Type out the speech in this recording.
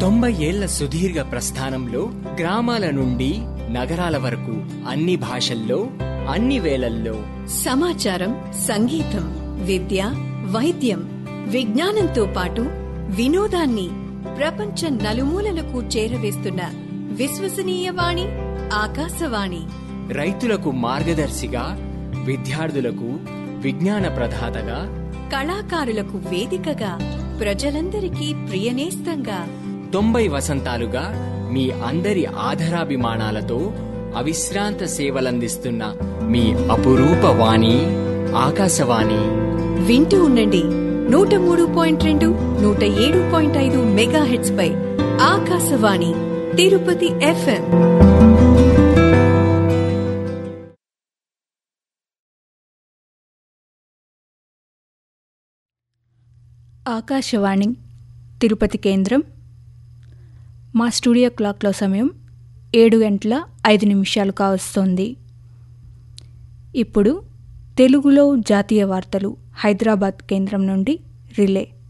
90 ఏళ్ల సుదీర్ఘ ప్రస్థానంలో గ్రామాల నుండి నగరాల వరకు అన్ని భాషల్లో అన్ని వేళల్లో సమాచారం, సంగీతం, విద్య, వైద్యం, విజ్ఞానంతో పాటు వినోదాన్ని ప్రపంచ నలుమూలలకు చేరవేస్తున్న విశ్వసనీయ వాణి ఆకాశవాణి. రైతులకు మార్గదర్శిగా, విద్యార్థులకు విజ్ఞాన ప్రదాతగా, కళాకారులకు వేదికగా, ప్రజలందరికీ ప్రియనేస్తంగా 90 వసంతాలుగా మీ అందరి ఆధరాభిమానాలతో అవిశ్రాంత సేవలందిస్తున్న మీ అపురూప వాణి ఆకాశవాణి. వింటూ ఉండండి 103.2, 107.5 మెగాహెర్ట్జ్ పై ఆకాశవాణి తిరుపతి FM. ఆకాశవాణి తిరుపతి కేంద్రం. మా స్టూడియో క్లాక్లో సమయం 7:05 కావస్తోంది. ఇప్పుడు తెలుగులో జాతీయ వార్తలు హైదరాబాద్ కేంద్రం నుండి రిలే.